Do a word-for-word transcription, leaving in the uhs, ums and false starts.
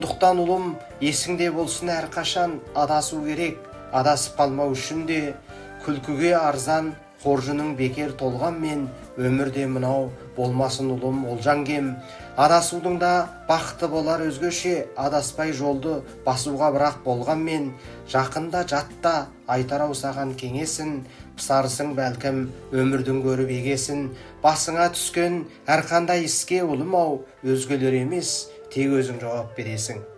Сондықтан ұлым, есіңде болсын әрқашан, адасу керек, адасып қалмау үшін де. Күлкіге арзан, қоржының бекер толғанмен, өмірде мынау болмасын ұлым олжан кем. Адасудың да бақыты болар өзгеше, адаспай жолды басуға бірақ болғанмен. Жақында жатта айтарау саған кеңесін, пысарысың бәлкім өмірдің көріп егесін. Басыңа түскен әрқандай іске ұлым ау, өзгелер емес, тек өзің жауап бересің.